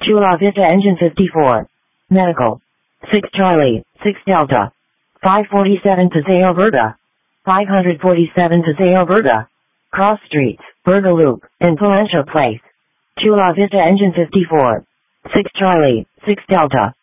Chula Vista Engine 54. Medical. 6 Charlie, 6 Delta. 547 Paseo Verga. 547 Paseo Verga. Cross Streets, Berga Loop, and Palencia Place. Chula Vista Engine 54. 6 Charlie, 6 Delta.